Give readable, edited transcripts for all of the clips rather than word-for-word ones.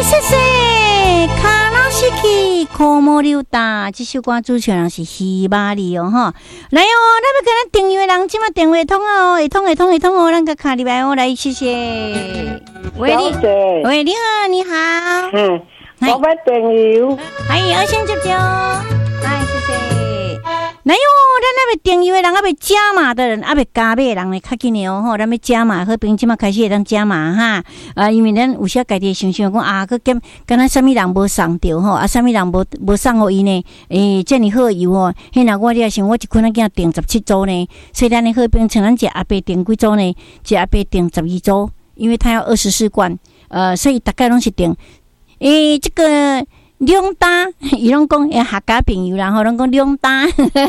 谢谢卡拉西奇科莫溜达，这首歌主唱人是希巴里哦哈。来哦，咱要跟咱订阅人，今麦电话通哦，会通哦，咱个卡里来哦，来谢谢。喂，你好，你好。 我要订油。 我先接哦。谢谢。来哟，咱那边订油的人，要加码的人，要加码的人呢，较紧的哦吼，咱要加码，好朋即马开始会当加码哈。因为咱有时家己想想讲佫减，敢若啥物人无送着吼，啥物人无送互伊呢？遮尔好油哦，迄若我咧想，我一困仔囝订17组呢，所以咱的好朋像咱一阿伯订几组呢？一阿伯订12组，因为他要24罐，所以大概拢是订，这个。两单，伊拢讲客家朋友啦，吼，拢讲两单，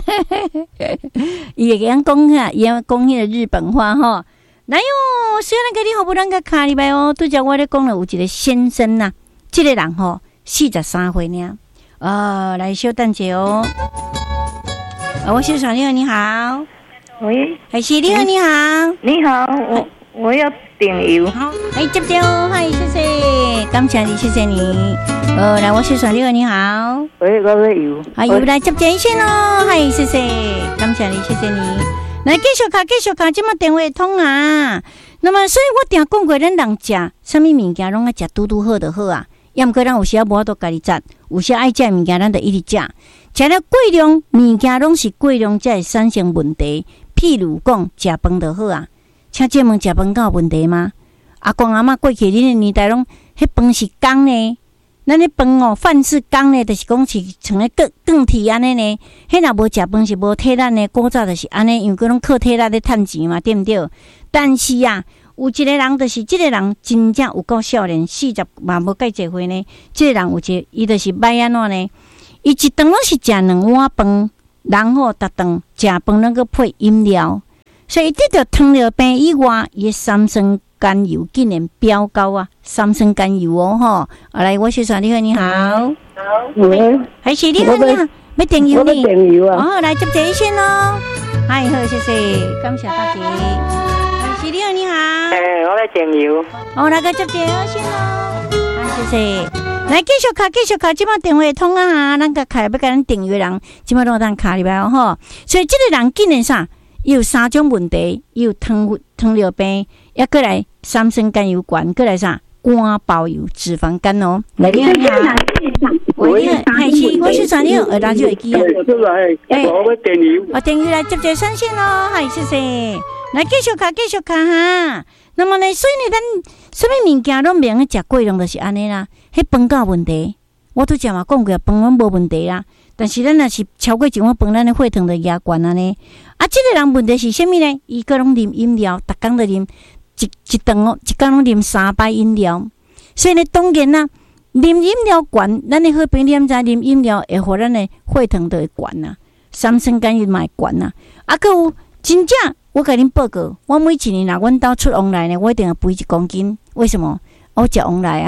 伊会讲哈，伊讲迄个日本话吼。来哟，虽然给你好不咱个卡里边哦，拄则我咧讲了有一个先生呐，这个人吼43岁呢，来稍等者哦。我先生你好，你好， 喂， 还是你好，你好， 你好，我要订油。 好，接着哦，嗨，谢谢，感谢你，谢谢你。来，我是算你好，你好。 喂，我要油。 油来接一先咯，嗨，谢谢，感谢你，谢谢你。来继续卡，今麦电话通啊。那么，所以我定讲过，咱人食什么物件，拢爱食拄好就好啊。要毋过，咱有时啊无法度家己食，有时爱食物件，咱就一直食。食了过量物件，拢是过量才会产生问题。譬如讲，食饭就好啊。请借问，食饭敢有问题吗？阿公阿嬷过去恁的年代拢，迄饭是干呢。咱咧饭哦，饭是干呢，就是讲是像咧更体安尼呢。迄若无食饭是无体力呢，古早就是安尼，因为佮拢靠体力咧趁钱嘛，对毋对？但是啊，有一个人就是这个人真正有够少年，40嘛无介济岁呢。这个人有一，伊就是歹安怎呢？伊一顿拢是食2碗饭，然后逐顿食饭能够配饮料，所以得着糖尿病以外，伊三酸甘油竟然飙高啊！三酸甘油哦吼！来，我是说你好，你好，好，还是你好，你好，要订油呢？ 订油啊！ 来接一先咯。嗨，好，谢谢，感谢大家。还是你好，你好。 我要订油。 来个接一先咯。谢谢。来继续卡，即摆电话通啊！咱个卡要甲咱订油人，即摆拢当卡里边吼。所以这个人竟然啥？伊有3种问题，伊有糖尿病，也过来三酸甘油管，过来啥肝包油、脂肪肝哦。来，你好，喂，还是我是传你耳朵就会记啊。 我要订油。 订油来接着上线咯，嗨，谢谢。来继续卡哈。那么呢，所以呢，咱什么物件拢免去食过量，就是安尼啦。迄饭有问题，我拄则嘛讲过，饭碗无问题啦。但是咱若是超过1碗饭，咱的血糖就压悬安尼。这个人问题是啥物呢？伊个拢啉饮料，逐工都啉一顿哦，一工拢啉3杯饮料。所以呢，当然啦，啉饮料悬，咱的好朋友知啉饮料会互咱的血糖就会悬呐，三酸甘油嘛会悬呐。还有真正，我甲恁报告，我每一年若阮兜出王来呢，我一定要肥1公斤。为什么？我食王来啊！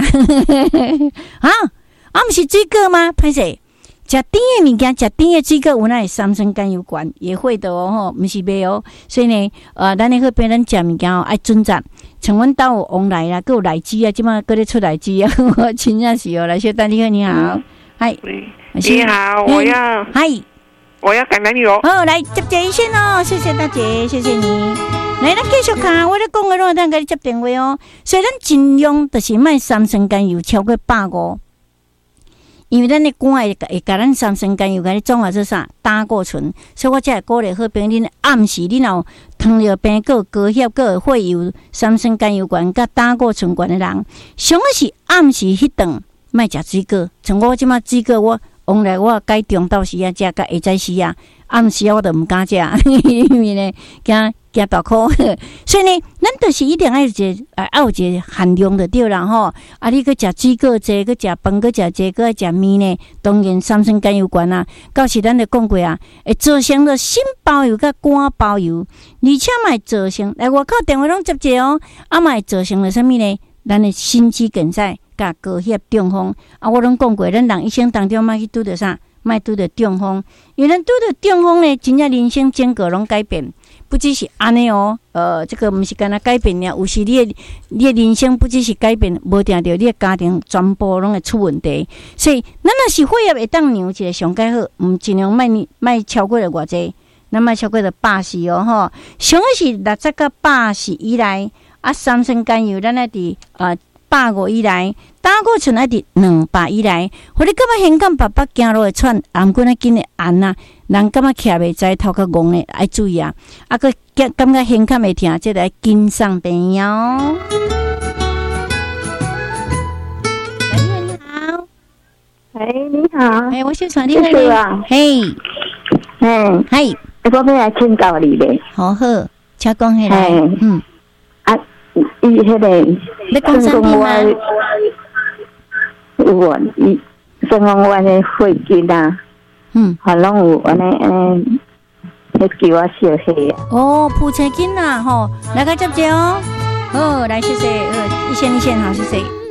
毋是水果吗？歹势。食甜的物件，食甜的水果有那三酸甘油管也会的哦，吼，不是袂哦。所以呢，咱的好朋友咱食物件哦，爱准则。像阮兜有王来啦，佮有荔枝啊，即马佮咧出荔枝啊，真正是哦。来，小丹你好，你好，嗨， 你好，我要橄榄油。 来接一先哦，谢谢大姐，谢谢你。来，咱继续看，我咧讲的拢当甲你接电话哦。所以咱尽量就是卖三酸甘油超过150。因为咱的肝会甲咱三酸甘油甲你总化做啥胆固醇，所以我才会鼓励好朋友恁暗时恁有糖尿病、有高血、有血油、三酸甘油管、甲胆固醇管的人，上是暗时迄顿莫食水果。像我即马水果，我往来我该中昼时啊食，甲下早时啊暗时啊我都毋敢食，因为呢惊大苦。所以呢，咱就是一定要有一个含量就对啦吼。你搁食水果济，搁食饭，搁食济，搁爱食面呢，当然三酸甘油管啊。到时咱就讲过啊，会造成了心包油甲肝包油，而且嘛会造成来外口电话拢接者哦，嘛会造成了啥物呢？咱的心肌梗塞甲高血中风我拢讲过，咱人一生当中莫去拄着啥，莫拄着中风，因为咱拄着中风呢，真正人生整个拢改变。 不只是安尼哦，这个不是干那改变呀，有时你的人生不只是改变，无定着你的家庭全部拢会出问题。所以，咱若是血压会当量一个上介好，尽量莫超过了偌济，咱莫超过了80哦吼。上个是60到80以内，三酸甘油咱爱伫150以内，胆固醇爱伫200以内。互你感觉现感爸爸行路会喘，颔管啊紧会按啊，人感觉徛袂知头壳戆诶，爱注意啊！个感觉现感会疼，这来跟上病哦。你好， 你好， 我是传你好，嘿， 我要来请教你咧。 好，请讲起来， 伊迄个， 你讲啥物吗？ 有啊，伊生活我的血筋啊，拢有安尼，迄叫我小黑啊。 哦，脯车筋啊，吼，来个接哦，好，来谢谢，一线好，谢谢。